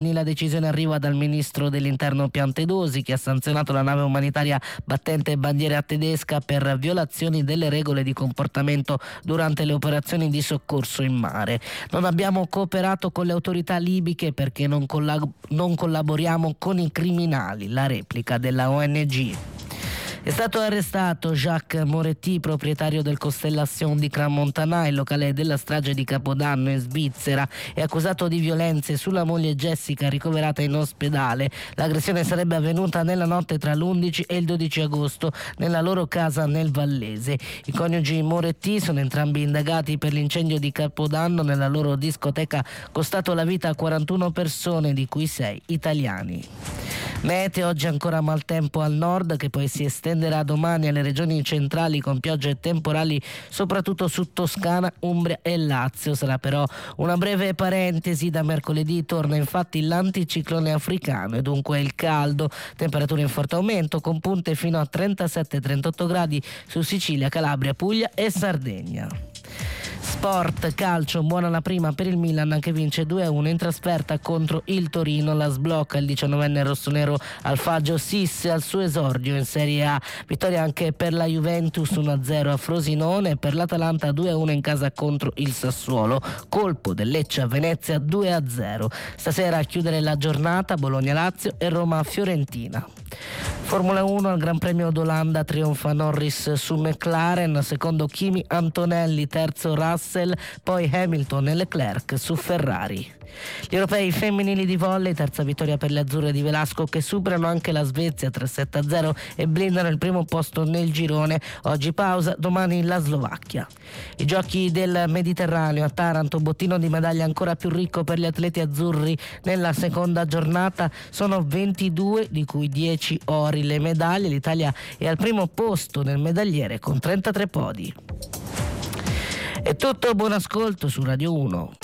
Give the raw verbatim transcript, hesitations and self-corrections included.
Meloni. La decisione arriva dal ministro dell'Interno Piantedosi, che ha sanzionato la nave umanitaria battente bandiera tedesca per violazioni delle regole di comportamento durante le operazioni di soccorso in mare. Non abbiamo cooperato con le autorità libiche perché non, collab- non collaboriamo con i criminali, la replica della O N G. È stato arrestato Jacques Moretti, proprietario del Constellation di Crans-Montana, il locale della strage di Capodanno in Svizzera, è accusato di violenze sulla moglie Jessica, ricoverata in ospedale. L'aggressione sarebbe avvenuta nella notte tra l'undici e il dodici agosto nella loro casa nel Vallese. I coniugi Moretti sono entrambi indagati per l'incendio di Capodanno nella loro discoteca, costato la vita a quarantuno persone, di cui sei italiani. Mete, oggi ancora maltempo al nord, che poi si estenderà domani alle regioni centrali con piogge temporali soprattutto su Toscana, Umbria e Lazio. Sarà però una breve parentesi. Da mercoledì torna infatti l'anticiclone africano e dunque il caldo, temperature in forte aumento con punte fino a trentasette trentotto gradi su Sicilia, Calabria, Puglia e Sardegna. Sport, calcio, buona la prima per il Milan che vince due a uno in trasferta contro il Torino. La sblocca il diciannovenne rossonero Alfagio Sisse al suo esordio in Serie A. Vittoria anche per la Juventus uno a zero a Frosinone e per l'Atalanta due a uno in casa contro il Sassuolo. Colpo del Lecce a Venezia due a zero. Stasera a chiudere la giornata Bologna-Lazio e Roma-Fiorentina. Formula uno, al Gran Premio d'Olanda trionfa Norris su McLaren, secondo Kimi Antonelli, terzo Russell, poi Hamilton e Leclerc su Ferrari. Gli europei femminili di volley, terza vittoria per le azzurre di Velasco che superano anche la Svezia tre sette a zero e blindano il primo posto nel girone. Oggi pausa, domani la Slovacchia. I giochi del Mediterraneo a Taranto, bottino di medaglia ancora più ricco per gli atleti azzurri nella seconda giornata, sono ventidue di cui dieci ori. Le medaglie, l'Italia è al primo posto nel medagliere con trentatré podi. È tutto, buon ascolto su Radio uno.